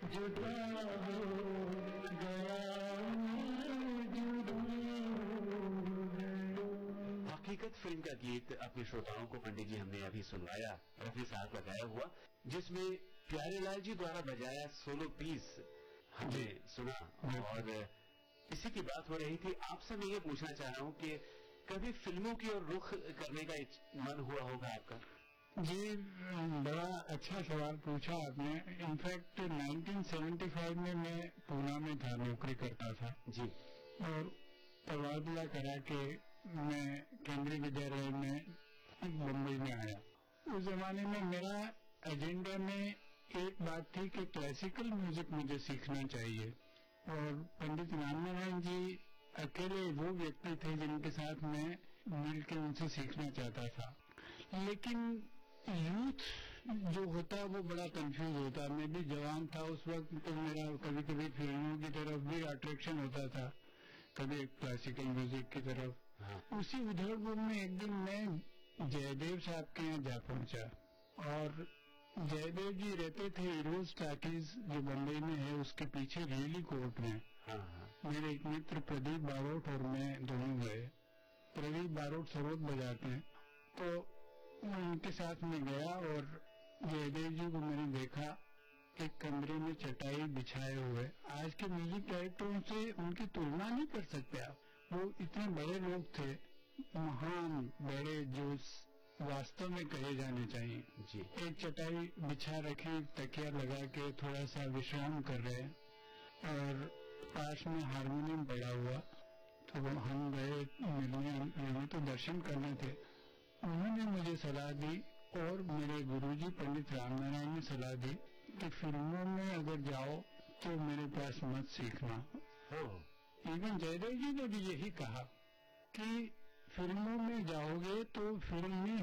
जुदा हो गया हकीकत फिल्म का गीत अपने श्रोताओं को पंडित जी हमने अभी सुनवाया, रफी साहब का गाया हुआ, जिसमें प्यारेलाल जी द्वारा बजाया सोलो पीस हमने सुना। और इसी की बात हो रही थी। आपसे मैं ये पूछना चाह रहा हूँ कि कभी फिल्मों की ओर रुख करने का मन हुआ होगा आपका? जी, बड़ा अच्छा सवाल पूछा आपने। इनफैक्ट 1975 में मैं पूना में था, नौकरी करता था जी, और तबादला करा के मैं केंद्रीय विद्यालय में मुंबई में आया। उस जमाने में मेरा एजेंडा में एक बात थी कि क्लासिकल म्यूजिक मुझे सीखना चाहिए, और पंडित रामनारायण जी अकेले वो व्यक्ति थे जिनके साथ मैं मिल के उनसे सीखना चाहता था। लेकिन यूथ जो होता वो बड़ा कंफ्यूज होता। मैं भी जवान था उस वक्त, तो मेरा कभी कभी फिल्मों की तरफ भी अट्रैक्शन होता था, कभी क्लासिकल म्यूजिक की तरफ। हाँ। उसी उधड़बुन में एक दिन मैं जयदेव साहब के यहाँ जा पहुंचा, और जयदेव जी रहते थे इरोज टाकीज जो बम्बई में है, उसके पीछे रेली कोर्ट में। हाँ। मेरे एक मित्र प्रदीप बारोट और मैं दोनों गए। प्रदीप बारोट सरोद बजाते हैं, तो मैं उनके साथ में गया और जयदेव जी को मैंने देखा एक कमरे में चटाई बिछाए हुए। आज के म्यूजिक डायरेक्टरों से उनकी तुलना नहीं कर सकते आप। वो इतने बड़े लोग थे, महान बड़े, जो वास्तव में कहे जाने चाहिए जी। एक चटाई बिछा रखी, तकिया लगा के थोड़ा सा विश्राम कर रहे, और पास में हारमोनियम पड़ा हुआ। तो हम गए मिलने, तो दर्शन करने थे। उन्होंने मुझे सलाह दी और मेरे गुरुजी पंडित रामनारायण ने सलाह दी कि फिल्मों में अगर जाओ तो मेरे पास मत सीखना। इवन जयदेव जी ने भी यही कहा कि फिल्मों में जाओगे तो फिल्म में